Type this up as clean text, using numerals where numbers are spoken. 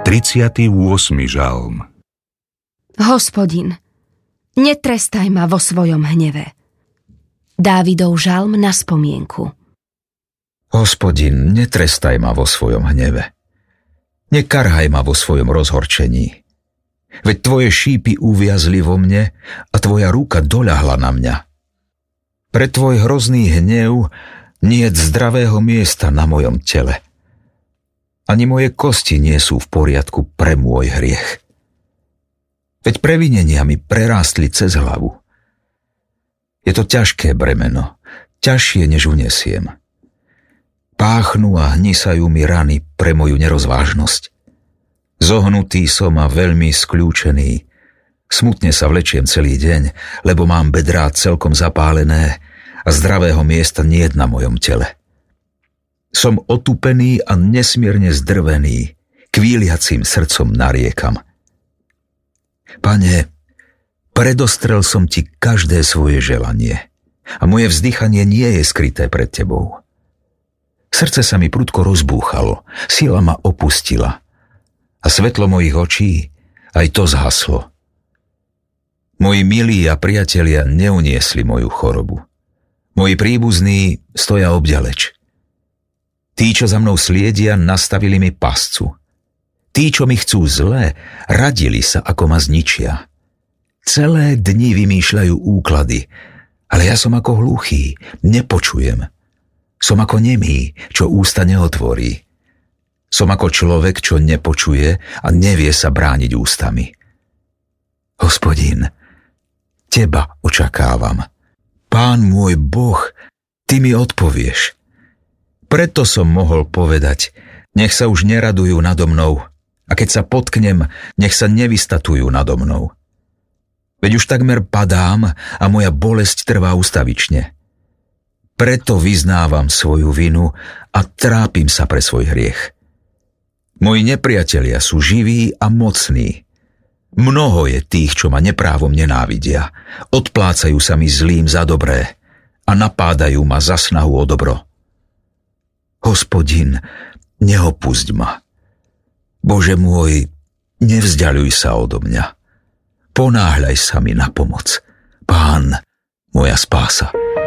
38. žalm. Hospodin, netrestaj ma vo svojom hneve. Dávidov žalm na spomienku. Hospodin, netrestaj ma vo svojom hneve. Nekarhaj ma vo svojom rozhorčení. Veď tvoje šípy uviazli vo mne a tvoja ruka doľahla na mňa. Pre tvoj hrozný hnev niet zdravého miesta na mojom tele. Ani moje kosti nie sú v poriadku pre môj hriech. Veď previnenia mi prerástli cez hlavu. Je to ťažké bremeno, ťažšie než unesiem. Páchnú a hnisajú mi rany pre moju nerozvážnosť. Zohnutý som a veľmi skľúčený. Smutne sa vlečiem celý deň, lebo mám bedrá celkom zapálené a zdravého miesta niet na mojom tele. Som otupený a nesmierne zdrvený, kvíliacím srdcom nariekam. Pane, predostrel som ti každé svoje želanie a moje vzdychanie nie je skryté pred tebou. Srdce sa mi prudko rozbúchalo, sila ma opustila a svetlo mojich očí aj to zhaslo. Moji milí a priatelia neuniesli moju chorobu. Moji príbuzní stoja obďaleč. Tí, čo za mnou sliedia, nastavili mi pascu. Tí, čo mi chcú zlé, radili sa, ako ma zničia. Celé dni vymýšľajú úklady, ale ja som ako hluchý, nepočujem. Som ako nemý, čo ústa neotvorí. Som ako človek, čo nepočuje a nevie sa brániť ústami. Hospodin, teba očakávam. Pán môj Boh, ty mi odpovieš. Preto som mohol povedať, nech sa už neradujú nado mnou, a keď sa potknem, nech sa nevystatujú nado mnou. Veď už takmer padám a moja bolesť trvá ustavične. Preto vyznávam svoju vinu a trápim sa pre svoj hriech. Moji nepriatelia sú živí a mocní. Mnoho je tých, čo ma neprávom nenávidia. Odplácajú sa mi zlým za dobré a napádajú ma za snahu o dobro. Hospodin, neopusť ma. Bože môj, nevzďaľuj sa odo mňa. Ponáhľaj sa mi na pomoc. Pán, moja spása.